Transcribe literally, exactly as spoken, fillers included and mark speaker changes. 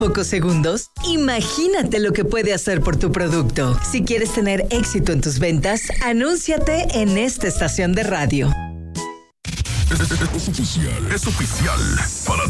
Speaker 1: pocos segundos? Imagínate lo que puede hacer por tu producto. Si quieres tener éxito en tus ventas, anúnciate en esta estación de radio.
Speaker 2: Es, es, es oficial, es oficial. Para